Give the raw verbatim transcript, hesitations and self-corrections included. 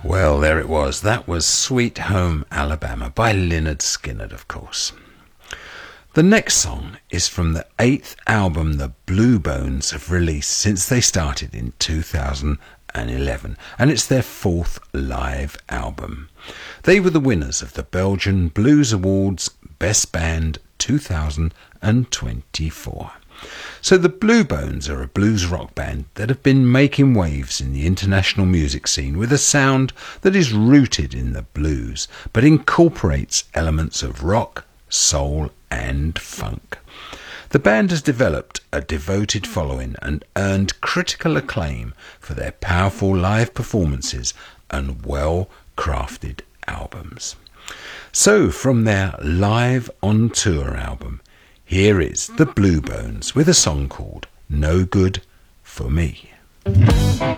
Well, there it was. That was Sweet Home Alabama by Lynyrd Skynyrd, of course. The next song is from the eighth album the Blue Bones have released since they started in two thousand eleven, and it's their fourth live album. They were the winners of the Belgian Blues Awards Best Band two thousand twenty-four. So the Blue Bones are a blues rock band that have been making waves in the international music scene with a sound that is rooted in the blues but incorporates elements of rock, soul and funk. The band has developed a devoted following and earned critical acclaim for their powerful live performances and well-crafted albums. So from their Live on Tour album, here is the Blue Bones with a song called No Good for Me.